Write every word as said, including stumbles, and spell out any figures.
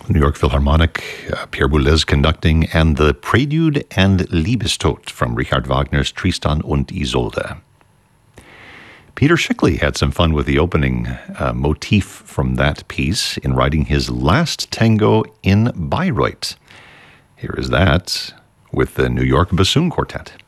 New York Philharmonic, uh, Pierre Boulez conducting, and the Prelude and Liebestod from Richard Wagner's Tristan und Isolde. Peter Schickli had some fun with the opening uh, motif from that piece in writing his last tango in Bayreuth. Here is that with the New York Bassoon Quartet.